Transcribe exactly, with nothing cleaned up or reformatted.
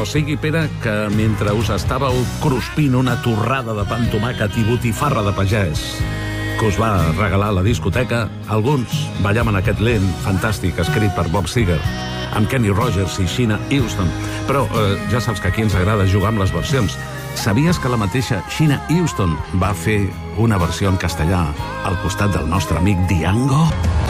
O sigui, Pere, que mentre us estàveu cruspint una torrada de pa amb tomàquet i botifarra de pagès que us va regalar la discoteca, alguns ballaven aquest lent fantàstic escrit per Bob Seger, amb Kenny Rogers i Sheena Easton. Però eh, ja saps que aquí ens agrada jugar amb les versions. Sabies que la mateixa Sheena Easton va fer una versió en castellà al costat del nostre amic Diango?